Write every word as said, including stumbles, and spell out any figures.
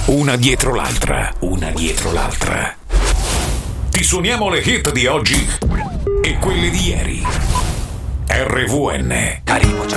Una dietro l'altra, una dietro l'altra. Ti suoniamo le hit di oggi e quelle di ieri. R V N. Karibu